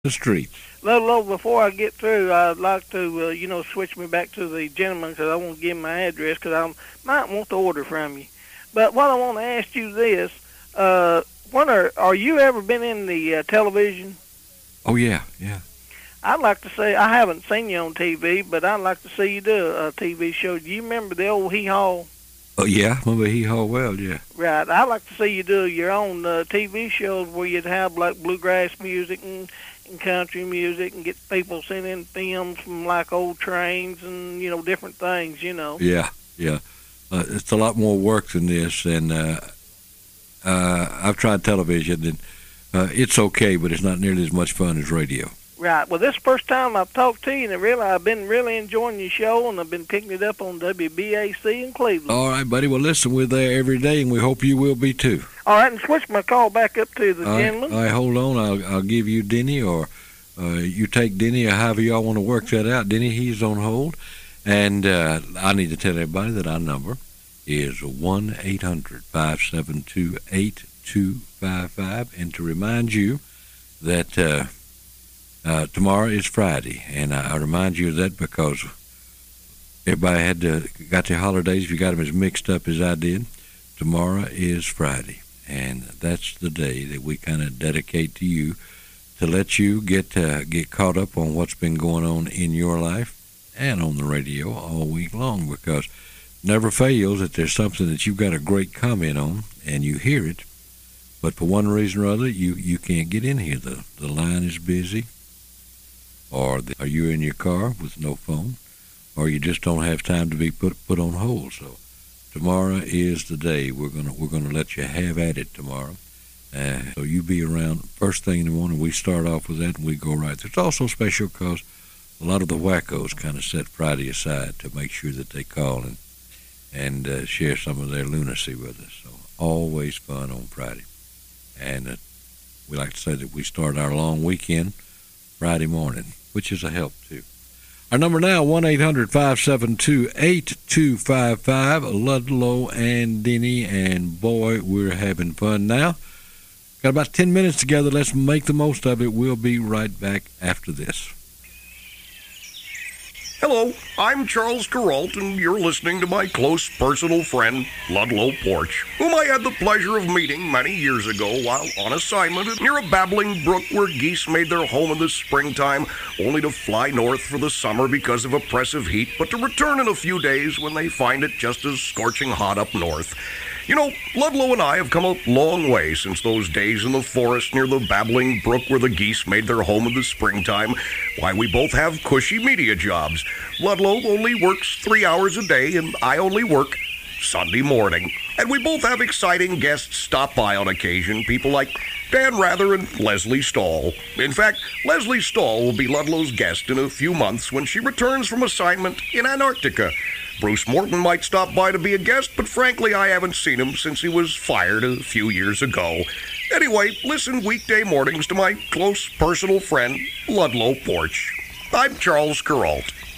the street. Ludlow, before I get through, I'd like to, switch me back to the gentleman because I want to give him my address because I might want to order from you. But what I want to ask you this, when are you ever been in the television? Oh, yeah, yeah. I'd like to say, I haven't seen you on TV, but I'd like to see you do a TV show. Do you remember the old Hee Haw? Oh, yeah, I remember Hee Haw well, yeah. Right. I'd like to see you do your own TV shows where you'd have like bluegrass music and country music and get people sending films from like old trains and, different things, Yeah, yeah. It's a lot more work than this, and I've tried television, and it's okay, but it's not nearly as much fun as radio. Right. Well, this is the first time I've talked to you, and I've been really enjoying your show, and I've been picking it up on WBAC in Cleveland. All right, buddy. Well, listen, we're there every day, and we hope you will be, too. All right, and switch my call back up to the gentleman. All right, hold on. I'll give you Denny, or you take Denny, or however y'all want to work that out. Denny, he's on hold. And I need to tell everybody that our number is 1-800-572-8255. And to remind you that tomorrow is Friday. And I remind you of that because everybody got their holidays, if you got them as mixed up as I did. Tomorrow is Friday. And that's the day that we kind of dedicate to you to let you get caught up on what's been going on in your life and on the radio all week long, because never fails that there's something that you've got a great comment on and you hear it, but for one reason or other you can't get in here. The line is busy, or you're in your car with no phone, or you just don't have time to be put on hold. So tomorrow is the day. We're gonna let you have at it tomorrow. So you be around first thing in the morning. We start off with that and we go right through. It's also special because a lot of the wackos kind of set Friday aside to make sure that they call and share some of their lunacy with us. So always fun on Friday. And we like to say that we start our long weekend Friday morning, which is a help too. Our number now, 1-800-572-8255, Ludlow and Denny, and boy, we're having fun now. Got about 10 minutes together. Let's make the most of it. We'll be right back after this. Hello, I'm Charles Kuralt, and you're listening to my close personal friend, Ludlow Porch, whom I had the pleasure of meeting many years ago while on assignment near a babbling brook where geese made their home in the springtime, only to fly north for the summer because of oppressive heat, but to return in a few days when they find it just as scorching hot up north. You know, Ludlow and I have come a long way since those days in the forest near the babbling brook where the geese made their home in the springtime. Why, we both have cushy media jobs. Ludlow only works 3 hours a day, and I only work Sunday morning. And we both have exciting guests stop by on occasion, people like Dan Rather and Leslie Stahl. In fact, Leslie Stahl will be Ludlow's guest in a few months when she returns from assignment in Antarctica. Bruce Morton might stop by to be a guest, but frankly, I haven't seen him since he was fired a few years ago. Anyway, listen weekday mornings to my close personal friend, Ludlow Porch. I'm Charles Kuralt.